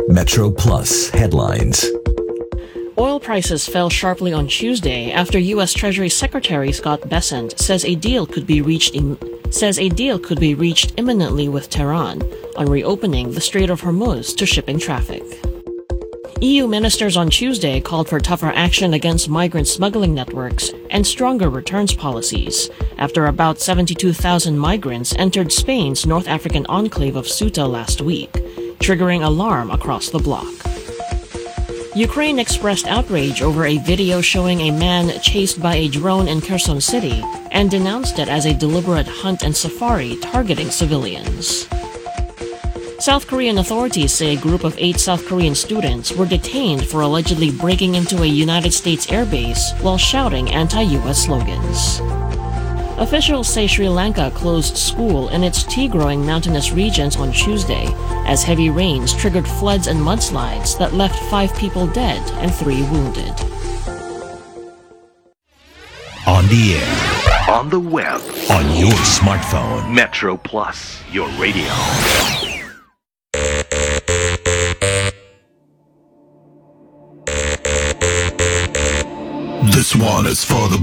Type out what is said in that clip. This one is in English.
Metro Plus headlines. Oil prices fell sharply on Tuesday after U.S. Treasury Secretary Scott Bessent says a deal could be reached imminently with Tehran on reopening the Strait of Hormuz to shipping traffic. EU ministers on Tuesday called for tougher action against migrant smuggling networks and stronger returns policies after about 72,000 migrants entered Spain's North African enclave of Ceuta last week, triggering alarm across the bloc. Ukraine expressed outrage over a video showing a man chased by a drone in Kherson City and denounced it as a deliberate hunt and safari targeting civilians. South Korean authorities say a group of 8 South Korean students were detained for allegedly breaking into a United States airbase while shouting anti-US slogans. Officials say Sri Lanka closed school in its tea-growing mountainous regions on Tuesday as heavy rains triggered floods and mudslides that left 5 people dead and 3 wounded. On the air, on the web, on your smartphone. Metro Plus, your radio. This one is for the